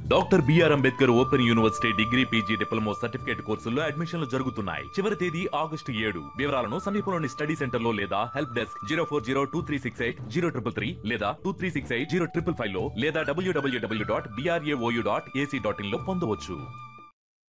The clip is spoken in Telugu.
Doctor BR Ambedkar open university degree PG diploma certificate కోర్సుల్లో అడ్మిషన్లు జరుగుతున్నాయి. చివరి తేదీ August 7. వివరాలను సమీపంలోని స్టడీ సెంటర్ లో లేదా హెల్ప్ డెస్క్ 04023680333 లేదా 23680555 లో లేదా www.brao.ac.in లో పొందవచ్చు.